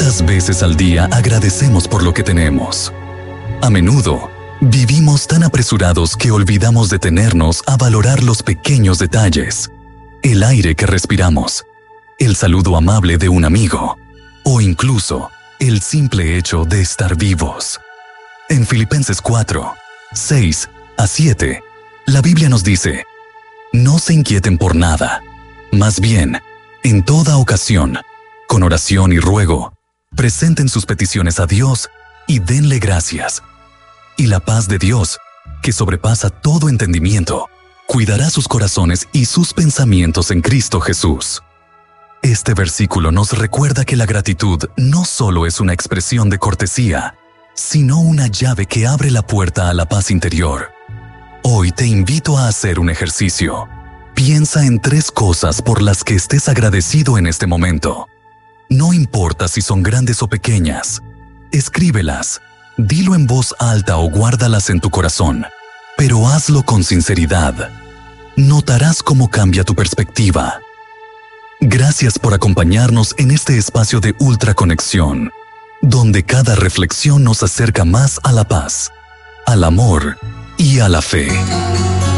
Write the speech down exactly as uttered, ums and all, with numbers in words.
¿Cuántas veces al día agradecemos por lo que tenemos? A menudo, vivimos tan apresurados que olvidamos detenernos a valorar los pequeños detalles, el aire que respiramos, el saludo amable de un amigo, o incluso el simple hecho de estar vivos. En Filipenses cuatro, seis a siete, la Biblia nos dice: no se inquieten por nada, más bien, en toda ocasión, con oración y ruego, presenten sus peticiones a Dios y denle gracias. Y la paz de Dios, que sobrepasa todo entendimiento, cuidará sus corazones y sus pensamientos en Cristo Jesús. Este versículo nos recuerda que la gratitud no solo es una expresión de cortesía, sino una llave que abre la puerta a la paz interior. Hoy te invito a hacer un ejercicio. Piensa en tres cosas por las que estés agradecido en este momento. No importa si son grandes o pequeñas. Escríbelas, dilo en voz alta o guárdalas en tu corazón, pero hazlo con sinceridad. Notarás cómo cambia tu perspectiva. Gracias por acompañarnos en este espacio de Ultra Conexión, donde cada reflexión nos acerca más a la paz, al amor y a la fe.